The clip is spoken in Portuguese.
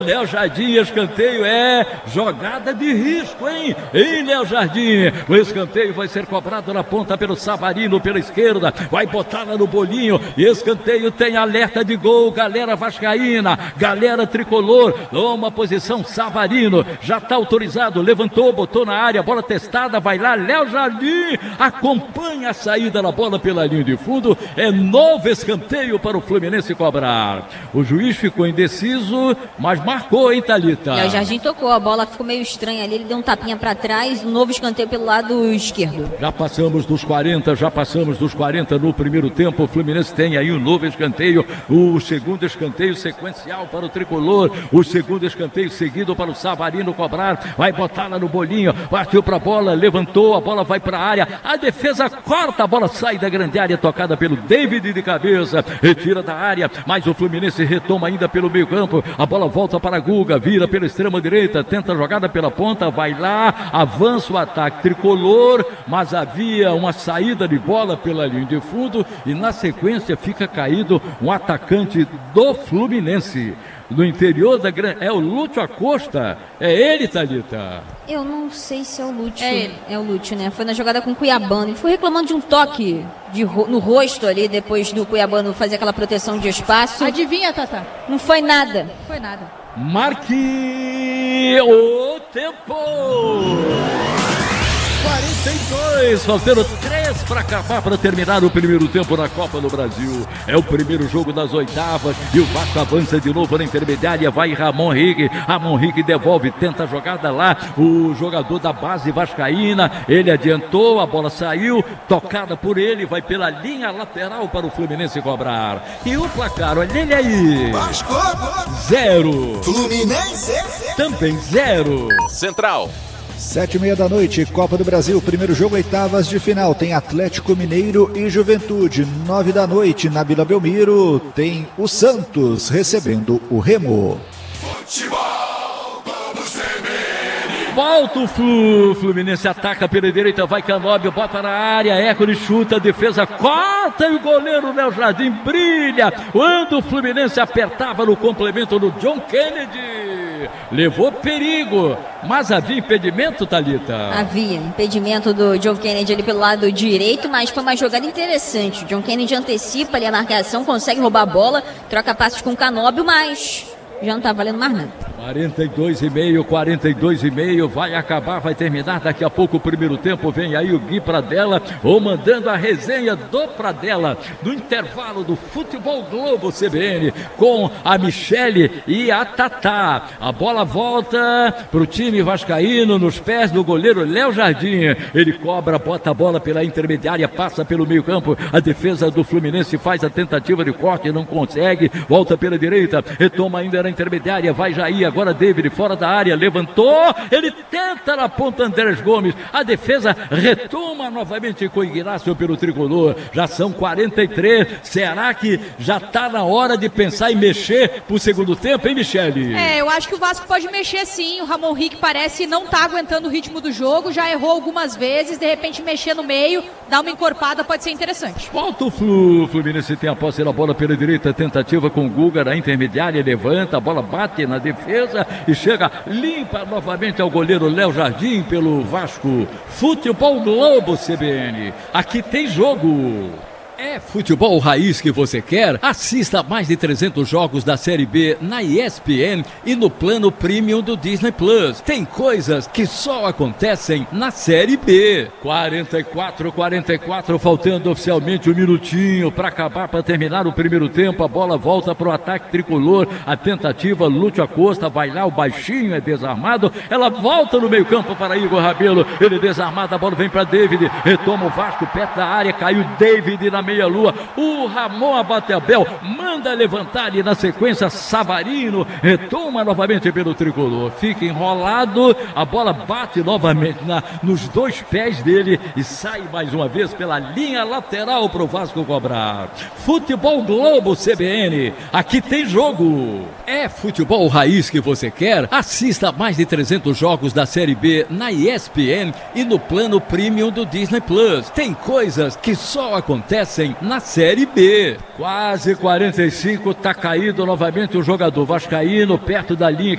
Léo Jardim, escanteio, jogada de risco, hein? Léo Jardim, o escanteio vai ser cobrado na ponta pelo Savarino, pela esquerda, vai botar lá no bolinho, e escanteio tem alerta de gol, galera vascaína, galera tricolor, uma posição Savarino, já está autorizado, levantou, botou na área, bola testada, vai lá, Léo Jardim, acompanha a saída da bola pela linha de fundo, novo escanteio para o Fluminense cobrar. O juiz ficou indeciso, mas marcou, hein, Thalita? O Jardim tocou, a bola ficou meio estranha ali, ele deu um tapinha pra trás, um novo escanteio pelo lado esquerdo. Já passamos dos 40 no primeiro tempo, o Fluminense tem aí um novo escanteio, o segundo escanteio sequencial para o tricolor, o segundo escanteio seguido para o Savarino cobrar, vai botar lá no bolinho, partiu pra bola, levantou, a bola vai pra área, a defesa corta, a bola sai da grande área, tocada pelo David de cabeça, retira da área, mas o Fluminense retoma ainda pelo meio campo, a bola volta para Guga, vira pela extrema direita, tenta a jogada pela ponta, vai lá, avança o ataque tricolor, mas havia uma saída de bola pela linha de fundo e na sequência fica caído um atacante do Fluminense. No interior da grande... É o Lúcio Acosta? É ele, Thalita? Eu não sei se é o Lúcio. É ele. É o Lúcio, né? Foi na jogada com o Cuiabano. Ele foi reclamando de um toque no rosto ali, depois do Cuiabano fazer aquela proteção de espaço. Adivinha, Tata? Não foi nada. Não foi nada. Marque o tempo! 42, faltando 3 para acabar, para terminar o primeiro tempo na Copa do Brasil. É o primeiro jogo das oitavas e o Vasco avança de novo na intermediária, vai Ramon Henrique devolve, tenta a jogada lá, o jogador da base vascaína, ele adiantou, a bola saiu, tocada por ele, vai pela linha lateral para o Fluminense cobrar. E o placar, olha ele aí. Vasco 0. Fluminense também 0. Central. 7h30 da noite, Copa do Brasil, primeiro jogo, oitavas de final, tem Atlético Mineiro e Juventude. 9 da noite, na Vila Belmiro, tem o Santos recebendo o Remo. Futebol, vamos CBN. Volta o Fluminense, ataca pela direita, vai Canóbio, bota na área, Hércules chuta, defesa corta e o goleiro Léo Jardim brilha. Quando o Fluminense apertava no complemento do John Kennedy, levou perigo, mas havia impedimento, Thalita? Havia impedimento do John Kennedy ali pelo lado direito, mas foi uma jogada interessante. O John Kennedy antecipa ali a marcação, consegue roubar a bola, troca passos com o Canóbio, mas já não tá valendo mais nada. 42,5, vai acabar, vai terminar daqui a pouco o primeiro tempo, vem aí o Gui Pradella, mandando a resenha do Pradella, no intervalo do Futebol Globo CBN, com a Michele e a Tatá. A bola volta pro time vascaíno, nos pés do goleiro Léo Jardim, ele cobra, bota a bola pela intermediária, passa pelo meio campo, a defesa do Fluminense faz a tentativa de corte, não consegue, volta pela direita, retoma ainda na intermediária, vai Jair, agora David fora da área, levantou, ele tenta na ponta Andrés Gomes, a defesa retoma novamente com Ignacio pelo tricolor, já são 43, será que já está na hora de pensar em mexer pro segundo tempo, hein, Michele? Eu acho que o Vasco pode mexer sim, o Ramon Henrique parece não tá aguentando o ritmo do jogo, já errou algumas vezes, de repente mexer no meio, dar uma encorpada pode ser interessante. Volta o Fluminense tem a posse da bola pela direita, tentativa com o Guga na intermediária, levanta, a bola bate na defesa e chega limpa novamente ao goleiro Léo Jardim pelo Vasco. Futebol Globo CBN, aqui tem jogo. É futebol raiz que você quer? Assista a mais de 300 jogos da Série B na ESPN e no plano Premium do Disney Plus. Tem coisas que só acontecem na Série B. 44, faltando oficialmente um minutinho para acabar, para terminar o primeiro tempo. A bola volta para o ataque tricolor. A tentativa, Lúcio Acosta vai lá, o baixinho é desarmado. Ela volta no meio campo para Igor Rabelo. Ele desarmado, a bola vem para David. Retoma o Vasco perto da área, caiu David na meia-lua, o Ramon Abateabel manda levantar e na sequência Savarino retoma novamente pelo tricolor, fica enrolado, a bola bate novamente nos dois pés dele e sai mais uma vez pela linha lateral para o Vasco cobrar. Futebol Globo CBN, aqui tem jogo. É futebol raiz que você quer? Assista a mais de 300 jogos da Série B na ESPN e no plano Premium do Disney Plus. Tem coisas que só acontecem Racing na Série B. Quase 45, tá caído novamente o jogador vascaíno, perto da linha